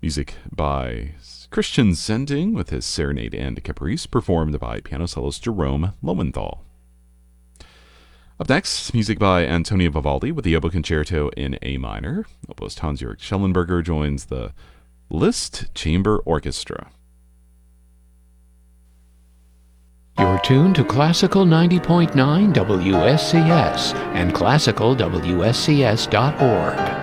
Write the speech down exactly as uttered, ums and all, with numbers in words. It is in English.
Music by Christian Sending with his Serenade and Caprice, performed by piano soloist Jerome Lowenthal. Up next, music by Antonio Vivaldi with the Oboe Concerto in A minor. Oboist Hans-Jörg Schellenberger joins the Liszt Chamber Orchestra. You're tuned to Classical ninety point nine W S C S and classical W S C S dot org.